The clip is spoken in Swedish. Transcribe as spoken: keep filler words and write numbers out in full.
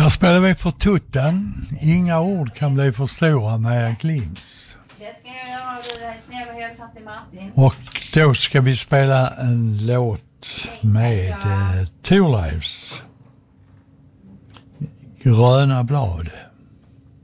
Här spelar vi för tutten. Inga ord kan bli för stora med Erik Lins. Det ska jag göra. Du är snäll och hälsa till Martin. Och då ska vi spela en låt med eh, Thorleifs Gröna blad.